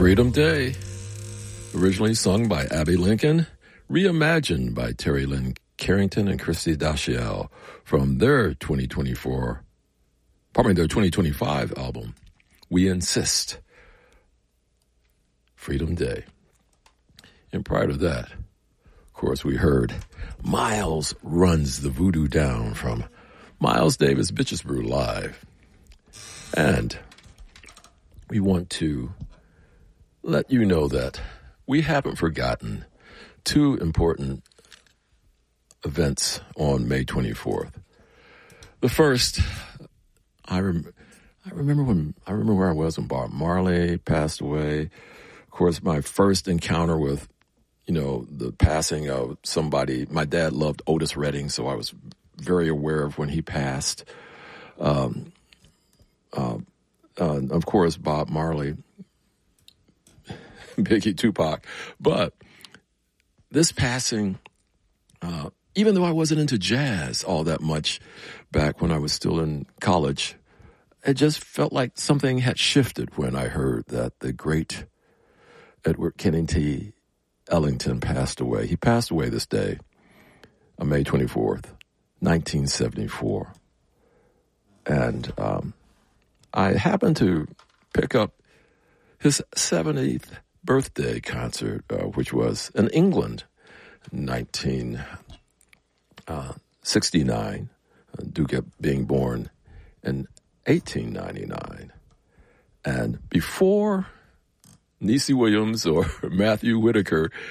Freedom Day, originally sung by Abby Lincoln, reimagined by Terry Lynn Carrington and Christy Dashiell from their 2025 album, We Insist, Freedom Day. And prior to that, of course, we heard Miles Runs the Voodoo Down from Miles Davis Bitches Brew Live. And we want to let you know that we haven't forgotten two important events on May 24th. The first, I remember where I was when Bob Marley passed away. Of course, my first encounter with, the passing of somebody. My dad loved Otis Redding, so I was very aware of when he passed. Of course, Bob Marley, Biggie, Tupac. But this passing, even though I wasn't into jazz all that much back when I was still in college, it just felt like something had shifted when I heard that the great Edward Kennedy Ellington passed away. He passed away this day, on May 24th, 1974. And I happened to pick up his 70th birthday concert, which was in England, 1969, Duke being born in 1899. And before Niecy Williams or Matthew Whitaker